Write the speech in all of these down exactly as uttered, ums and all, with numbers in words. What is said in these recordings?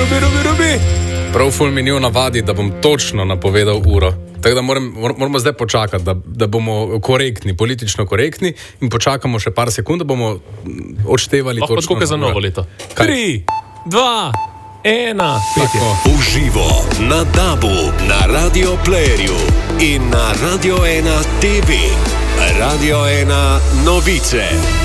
robi, robi, robi. Prav ful mi ni v navadi, da bom točno napovedal uro. Tako da moram, moramo zdaj počakati, da, da bomo korektni, politično korektni in počakamo še par sekund, da bomo odštevali oh, točno. Koliko je za novo leto? Kaj? Tri, dva, ena. Uživo na Dabu, na Radio Playerju in na Radio ena T V. Radio ena novice.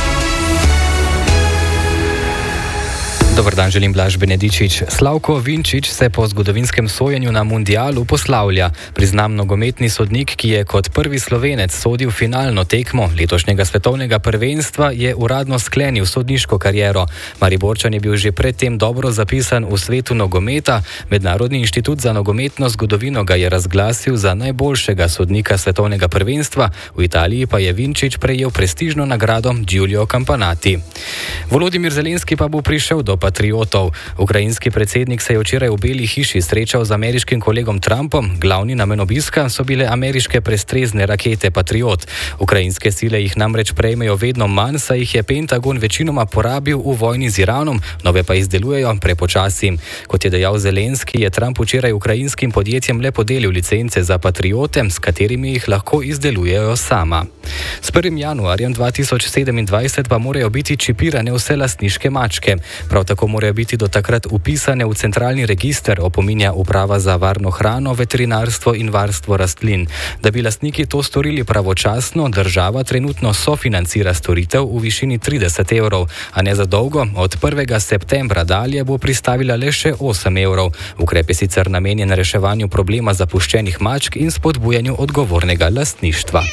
Dobar dan, želim Blaž Benedičič. Slavko Vinčič se po zgodovinskem sojenju na mundialu poslavlja. Priznam nogometni sodnik, ki je kot prvi Slovenec sodil finalno tekmo letošnjega svetovnega prvenstva, je uradno sklenil sodniško kariero. Mariborčan je bil že predtem dobro zapisan v svetu nogometa. Mednarodni inštitut za nogometno zgodovino ga je razglasil za najboljšega sodnika svetovnega prvenstva. V Italiji pa je Vinčič prejel prestižno nagrado Giulio Campanati. Volodimir Zelenski pa bo prišel do patriotov. Ukrajinski predsednik se je včeraj v Beli hiši srečal z ameriškim kolegom Trumpom. Glavni namen obiska so bile ameriške prestrezne rakete Patriot. Ukrajinske sile jih namreč prejmejo vedno manj, saj jih je Pentagon večinoma porabil v vojni z Iranom, nove pa izdelujejo prepočasi. Kot je dejal Zelenski, je Trump včeraj ukrajinskim podjetjem le podelil licence za Patriote, s katerimi jih lahko izdelujejo sama. S prvim januarjem dva tisoč sedemindvajset pa morajo biti čipirane vse lastniške mačke. Prav tako morajo biti do takrat upisane v centralni register, opominja Uprava za varno hrano, veterinarstvo in varstvo rastlin. Da bi lastniki to storili pravočasno, država trenutno sofinancira storitev v višini trideset evrov, a ne za dolgo. Od prvega septembra dalje bo pristavila le še osem evrov. Ukrep je sicer namenjen reševanju problema zapuščenih mačk in spodbujanju odgovornega lastništva.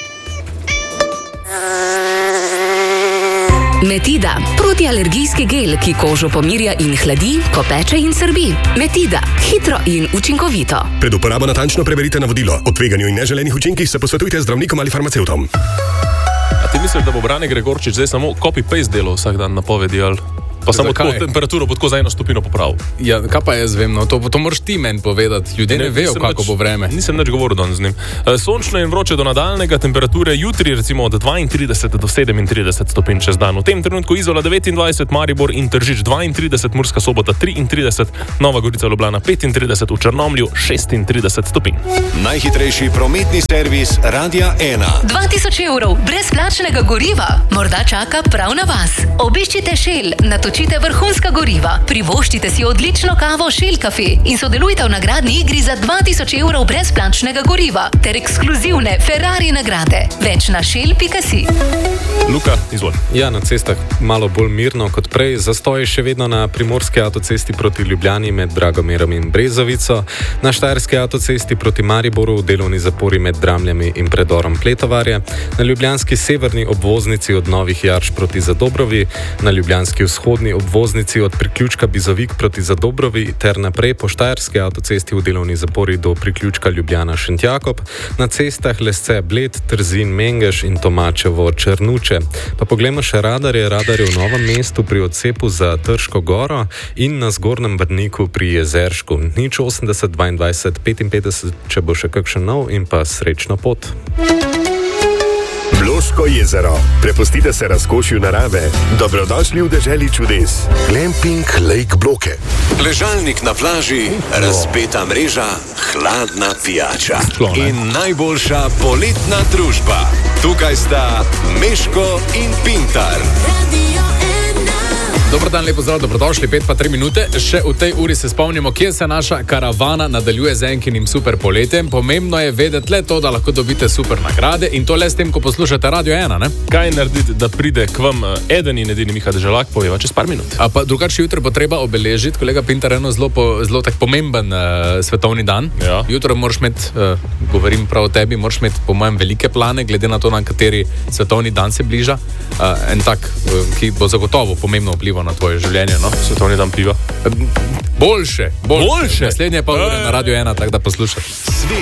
Metida, protialergijski gel, ki kožo pomirja in hladi, ko peče in srbi. Metida, hitro in učinkovito. Pred uporabo natančno preberite navodilo. O tveganju in neželenih učinkih se posvetujte z zdravnikom ali farmacevtom. A ti misliš, da bo Brane Gregorčič zdaj samo copy-paste delal vsak dan napovedi, ali pa samo tako temperaturo bo tako za eno stopino popravil? Ja, kaj pa jaz vem, no, to, to moraš ti meni povedati. Ljudje ne, ne vejo, kako bo vreme. Nisem nič govoril danes z njim. Sončno in vroče do nadaljnega, temperature jutri recimo od dvaintrideset do sedemintrideset stopinj čez dan. V tem trenutku Izola devetindvajset, Maribor in Tržič dvaintrideset, Murska Sobota triintrideset, Nova Gorica Ljubljana petintrideset, v Črnomlju šestintrideset stopinj. Najhitrejši prometni servis Radia ena. dva tisoč evrov brezplačnega goriva morda čaka prav na vas. Obiščite Shell, natočite vrhunska goriva, privoščite si odlično kavo Shell Cafe in sodelujte v nagradni igri za dva tisoč evrov brezplačnega goriva ter ekskluzivne Ferrari nagrade. Več na shell pika si. Luka, izvoli. Ja, na cestah malo bolj mirno kot prej. Zastoj še vedno na primorski avtocesti proti Ljubljani med Dragomerom in Brezovico, na štajerski avtocesti proti Mariboru v delovni zapori med Dramljami in predorom Pletovarje, na ljubljanski severni obvoznici od Novih Jarš proti Zadobrovi, na ljubljanski vzhodni obvoznici od priključka Bizovik proti Zadobrovi ter naprej po štajerski avtocesti v delovni zapori do priključka Ljubljana-Šentjakob, na cestah Lesce Bled, Trzin, Mengeš in Tomačevo Črnuče. Pa poglejmo še radarje. Radar je v Novem mestu pri odcepu za Trško goro in na Zgornjem Brniku pri Jezeršku. Nič osemdeset dvaindvajset petinpetdeset, če bo še kakšen nov, in pa srečno pot. Bloško jezero. Prepustite se razkošju narave. Dobrodošli v deželi čudes. Glamping Lake Bloke. Ležalnik na plaži, razpeta mreža, hladna pijača in najboljša poletna družba. Tukaj sta Meško in Pintar. Dobar dan, lepo zdrav, dobrodošli, pet pa tri minute. Še v tej uri se spomnimo, kje se naša karavana nadaljuje z enkinim super poletjem. Pomembno je vedeti le to, da lahko dobite super nagrade in to le s tem, ko poslušate Radio ena, ne? Kaj narediti, da pride k vam eden in edini Miha Deželak, poveva čez par minut. A pa drugače jutro bo treba obeležiti, kolega Pintar, eno zelo, po, zelo tak pomemben uh, svetovni dan. Ja. Jutro moraš imeti, uh, govorim prav o tebi, moraš imeti po mojem velike plane, glede na to, na kateri svetovni dan se bliža. Uh, en tak, uh, ki bo zagotovo pomembno vplival na tvoje življenje, no? Svetovni dan piva. Boljše, boljše. Boljše? Naslednje pa ure na Radio ena, tako da poslušaj.